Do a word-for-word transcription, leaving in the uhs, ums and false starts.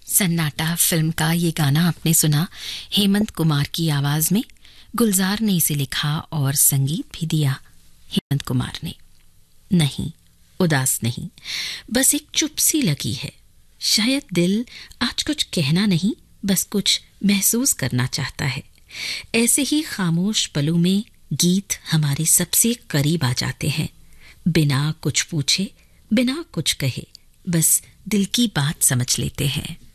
सन्नाटा फिल्म का ये गाना आपने सुना हेमंत कुमार की आवाज में। गुलजार ने इसे लिखा और संगीत भी दिया हेमंत कुमार ने। नहीं, उदास नहीं, बस एक चुप सी लगी है। शायद दिल आज कुछ कहना नहीं, बस कुछ महसूस करना चाहता है। ऐसे ही खामोश पलों में गीत हमारे सबसे करीब आ जाते हैं, बिना कुछ पूछे, बिना कुछ कहे, बस दिल की बात समझ लेते हैं।